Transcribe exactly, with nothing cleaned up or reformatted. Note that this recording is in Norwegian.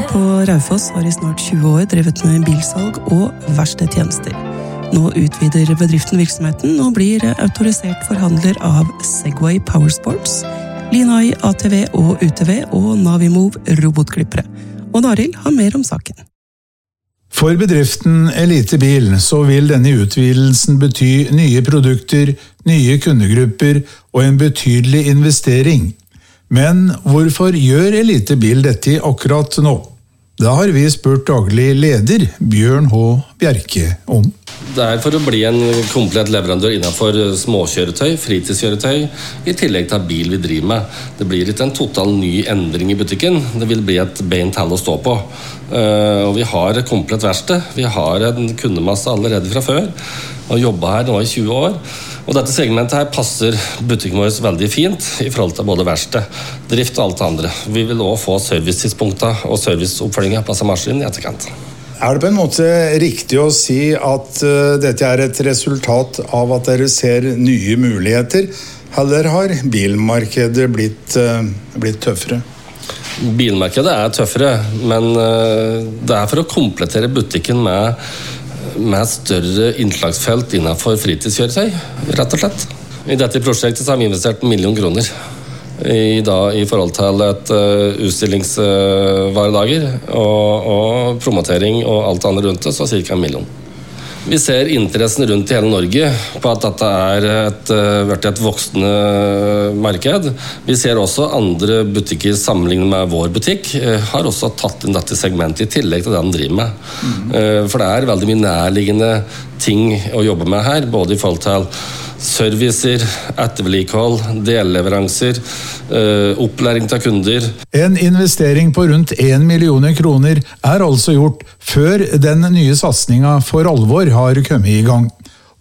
på Raufoss har i snart tjue år drevet med bilsalg og verkstedtjenester. Nå utvider bedriften virksomheten og blir autorisert forhandler av Segway Powersports, Linai A T V og U T V og Navimove robotklippere. Og Arild har mer om saken. For bedriften Elite Bil så vil denne utvidelsen bety nye produkter, nye kundegrupper og en betydelig investering. Men hvorfor gjør Elite Bil dette akkurat nå? Da har vi spurt daglig leder Bjørn H. Bjerke om. Det er for å bli en komplett leverandør innenfor småkjøretøy, fritidskjøretøy, i tillegg til bil vi driver med. Det blir ikke en total ny endring i butikken, det vil bli et beint hall å stå på. Og vi har et komplett verksted, vi har en kundemasse allerede fra før, og jobbet her nå i tjue år. Og dette segmentet her passer butikken vår veldig fint i forhold til både verksted, drift og alt det andre. Vi vil også få servicetidspunkter og serviceoppfølginger på maskinen i etterkant. Er det på en måte riktig å si at uh, dette er et resultat av at dere ser nye muligheter, eller har bilmarkedet blitt, uh, blitt tøffere? Bilmarkedet er tøffere, men uh, det er for å komplettere butikken med med større innslagsfelt innenfor fritidskjøretøy, rett og slett. I dette prosjektet har vi investert en million kroner i, da, i forhold til et uh, utstillingsvaredager og, og promotering og alt annet rundt det, så cirka en million. Vi ser interessen rundt i hele Norge på at dette er et, vært et voksende marked. Vi ser også andre butikker sammenlignet med vår butikk har også tatt inn dette segmentet i tillegg til det de driver med. Mm. For det er veldig mye nærliggende ting å jobbe med her, både i forhold til servicer, ettervedlikehold, delleveranser, opplæring til kunder. En investering på rundt en million kroner er altså gjort før den nye satsningen for alvor har kommet i gang.